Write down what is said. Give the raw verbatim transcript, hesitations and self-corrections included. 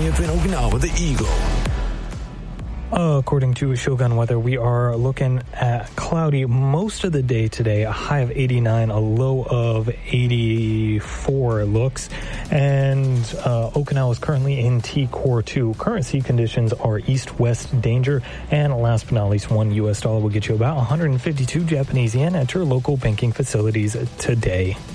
twentieth in Okinawa, the Eagle. According to Shogun Weather, we are looking at cloudy most of the day today, a high of eighty-nine, a low of eighty-four looks, and uh, Okinawa is currently in T Core two. Current sea conditions are east-west danger, and last but not least, one U S dollar will get you about one hundred fifty-two Japanese yen at your local banking facilities today.